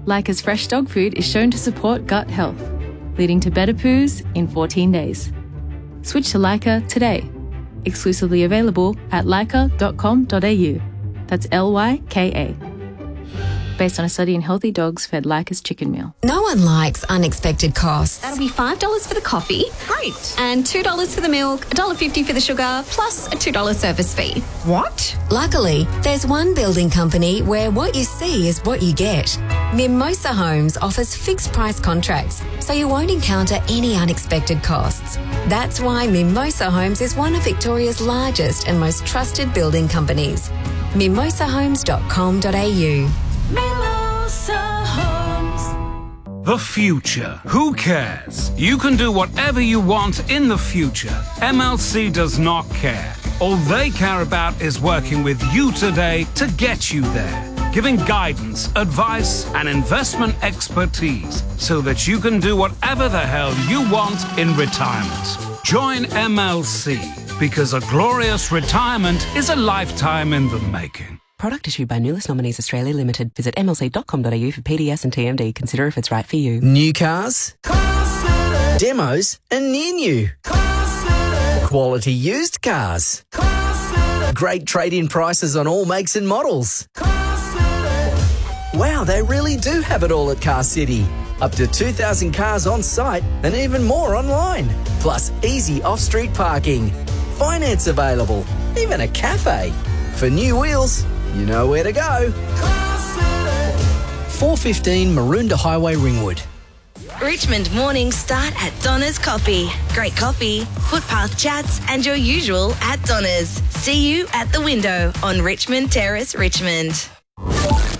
Leica's fresh dog food is shown to support gut health, leading to better poos in 14 days. Switch to Leica today. Exclusively available at leica.com.au. That's Lyka. Based on a study in healthy dogs fed Leica's chicken meal. No one likes unexpected costs. That'll be $5 for the coffee. Great. And $2 for the milk, $1.50 for the sugar, plus a $2 service fee. What? Luckily, there's one building company where what you see is what you get. Mimosa Homes offers fixed price contracts, so you won't encounter any unexpected costs. That's why Mimosa Homes is one of Victoria's largest and most trusted building companies. mimosahomes.com.au. Mimosa Homes. The future. Who cares? You can do whatever you want in the future. MLC does not care. All they care about is working with you today to get you there, giving guidance, advice, and investment expertise so that you can do whatever the hell you want in retirement. Join MLC because a glorious retirement is a lifetime in the making. Product issued by Nulis Nominees Australia Limited. Visit mlc.com.au for PDS and TMD. Consider if it's right for you. New cars, demos and near new. Quality used cars. Great trade-in prices on all makes and models. Wow, they really do have it all at Car City. Up to 2,000 cars on site and even more online. Plus easy off-street parking. Finance available. Even a cafe. For new wheels, you know where to go. 415 Maroondah Highway, Ringwood. Richmond mornings start at Donna's Coffee. Great coffee, footpath chats, and your usual at Donna's. See you at the window on Richmond Terrace, Richmond.